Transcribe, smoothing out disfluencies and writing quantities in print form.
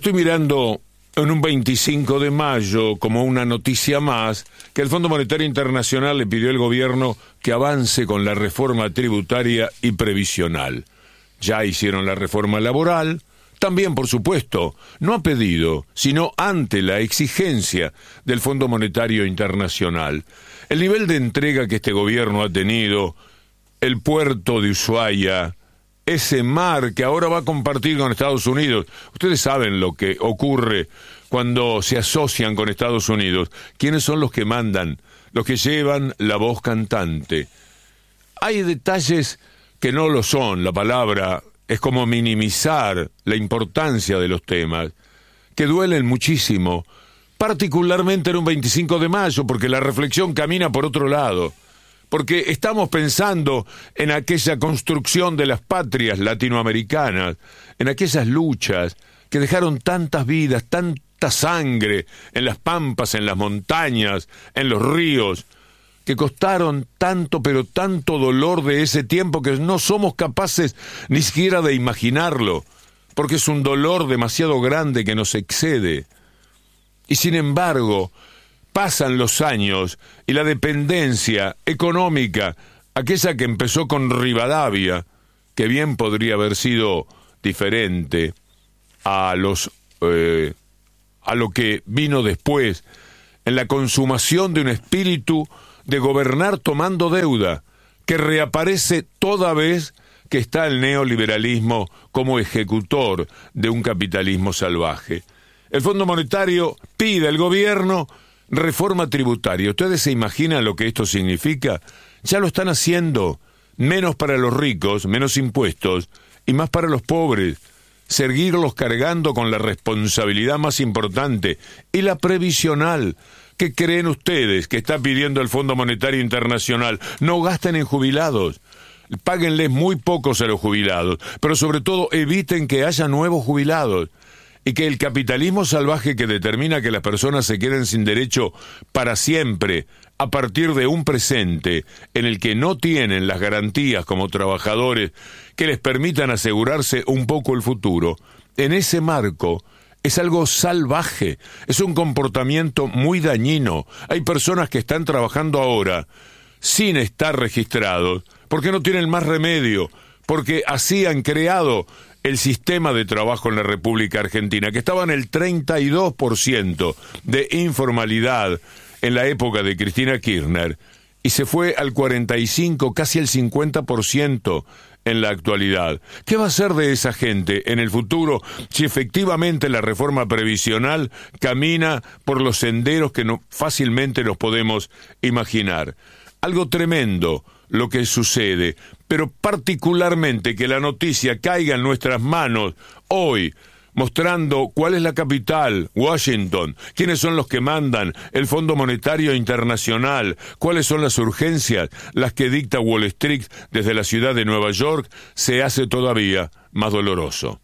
estoy mirando en un 25 de mayo como una noticia más que el Fondo Monetario Internacional le pidió al gobierno que avance con la reforma tributaria y previsional. Ya hicieron la reforma laboral. También, por supuesto, no a pedido, sino ante la exigencia del Fondo Monetario Internacional. El nivel de entrega que este gobierno ha tenido, el puerto de Ushuaia, ese mar que ahora va a compartir con Estados Unidos. Ustedes saben lo que ocurre cuando se asocian con Estados Unidos. ¿Quiénes son los que mandan? Los que llevan la voz cantante. Hay detalles que no lo son. La palabra es como minimizar la importancia de los temas, que duelen muchísimo, particularmente en un 25 de mayo, porque la reflexión camina por otro lado. Porque estamos pensando en aquella construcción de las patrias latinoamericanas, en aquellas luchas que dejaron tantas vidas, tanta sangre en las pampas, en las montañas, en los ríos, que costaron tanto, pero tanto dolor de ese tiempo que no somos capaces ni siquiera de imaginarlo, porque es un dolor demasiado grande que nos excede. Y sin embargo, pasan los años y la dependencia económica, aquella que empezó con Rivadavia, que bien podría haber sido diferente a lo que vino después, en la consumación de un espíritu de gobernar tomando deuda, que reaparece toda vez que está el neoliberalismo como ejecutor de un capitalismo salvaje. El Fondo Monetario pide al gobierno reforma tributaria. ¿Ustedes se imaginan lo que esto significa? Ya lo están haciendo. Menos para los ricos, menos impuestos, y más para los pobres. Seguirlos cargando con la responsabilidad más importante y la previsional. ¿Qué creen ustedes que está pidiendo el Fondo Monetario Internacional? No gasten en jubilados. Páguenles muy pocos a los jubilados, pero sobre todo eviten que haya nuevos jubilados. Y que el capitalismo salvaje que determina que las personas se queden sin derecho para siempre, a partir de un presente en el que no tienen las garantías como trabajadores que les permitan asegurarse un poco el futuro, en ese marco es algo salvaje, es un comportamiento muy dañino. Hay personas que están trabajando ahora sin estar registrados, porque no tienen más remedio, porque así han creado el sistema de trabajo en la República Argentina, que estaba en el 32% de informalidad en la época de Cristina Kirchner, y se fue al 45%, casi el 50% en la actualidad. ¿Qué va a ser de esa gente en el futuro si efectivamente la reforma previsional camina por los senderos que fácilmente nos podemos imaginar? Algo tremendo lo que sucede, pero particularmente que la noticia caiga en nuestras manos hoy, mostrando cuál es la capital, Washington, quiénes son los que mandan, el Fondo Monetario Internacional, cuáles son las urgencias, las que dicta Wall Street desde la ciudad de Nueva York, se hace todavía más doloroso.